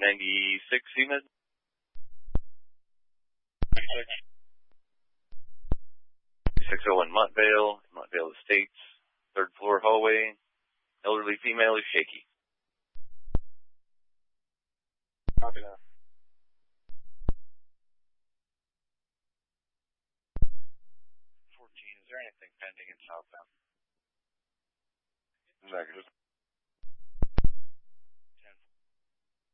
96 CMed. 601 Montvale Estates, 3rd floor hallway. Elderly female is shaky. Copy that. 14, is there anything pending in southbound? Negative.